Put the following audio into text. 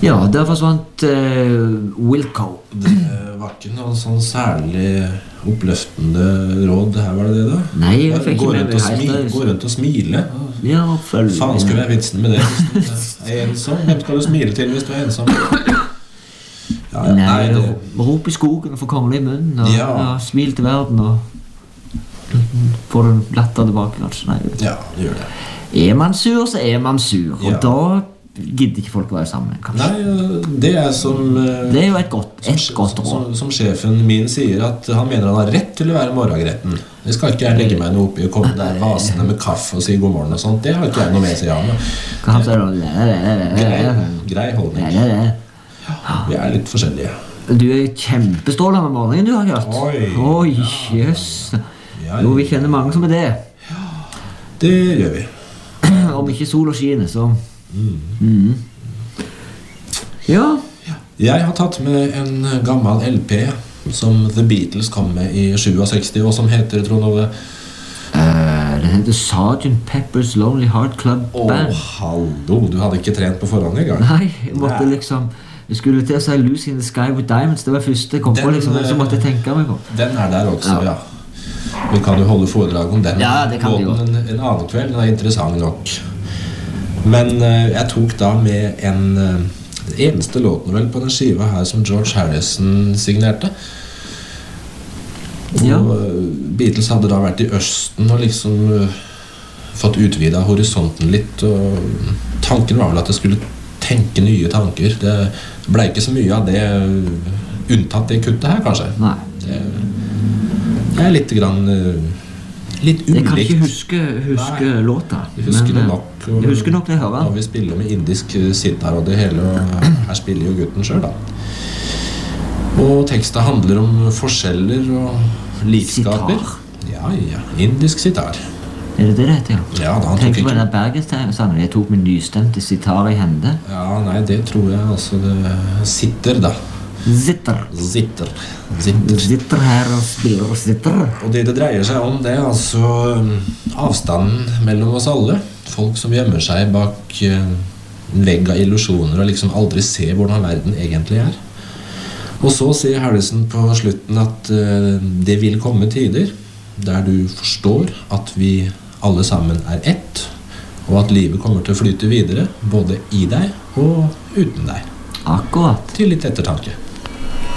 Ja, der forsvant Wilco. Det var ikke noe sånn særlig oppløftende råd her, var det da? Nei, jeg fikk ikke med meg. Gå rundt og smile. Ja, følg. Faen skulle være vitsen med det. Hvis du er ensom, hvem skal du smile til hvis du er ensom? Ja, nei, rop i skogen og få kongelig i munnen og ja, smil til verden og få den latter tilbake kanskje. Nei, ja, gjør det. Er man sur, så er man sur, og da gidder ikke folk å være sammen kanskje. Nei, det er som det er jo et godt råd som sjefen min sier, at han mener han har rett til å være morgengretten. Det skal ikke jeg legge meg noe oppi og komme der vasende med kaffe og si god morgen og sånt. Det har ikke jeg noe med seg av. Hva han sier da? Grei holdning. Vi er litt forskjellige. Du er kjempestrålende med morgenen, du har hørt. Oi, jøss. Jo, vi kjenner mange som er det. Det gjør vi. Om ikke sol og skine, så ja. Jeg har tatt med en gammel LP som The Beatles kom med i 67, og som heter, Trond Ove? Den heter Sgt. Pepper's Lonely Heart Club Band. Hallo, du hadde ikke trent på forhånd i gang. Nei, jeg måtte liksom jeg skulle til å si Lucy in the Sky with Diamonds. Det var første jeg kom på liksom, så måtte jeg tenke meg på. Den er der også, ja. Vi kan jo holde foredrag om den. Ja, det kan vi jo. En annen kveld, den er interessant nok. Men jeg tok da med den eneste låten vel på den skiva her som George Harrison signerte. Og Beatles hadde da vært i Østen og liksom fått utvidet horisonten litt, og tanken var vel at det skulle tenke nye tanker. Det ble ikke så mye av det unntatt det kuttet her, kanskje. Nei. Det er litt grann litt ulikt. Jeg kan ikke huske låta. Jeg husker det nok. Jeg husker nok det jeg hører. Og vi spiller med indisk sitar og det hele, og her spiller jo gutten selv da. Og teksten handler om forskjeller og likskaper. Sitar? Ja, indisk sitar. Er det det heter, ja? Ja, da han tenk tok på den Bergens-sangen. Jeg tok min nystemte sitar i hende. Ja, nei, det tror jeg altså det sitter da. Sitter her og spiller og sitter. Og det dreier seg om det, altså avstanden mellom oss alle. Folk som gjemmer seg bak en vegg av illusjoner og liksom aldri ser hvordan verden egentlig er. Og så sier Harrison på slutten at det vil komme tider der du forstår at vi alle sammen er ett, og at livet kommer til å flyte videre, både i deg og uten deg. Akkurat. Til litt ettertanke.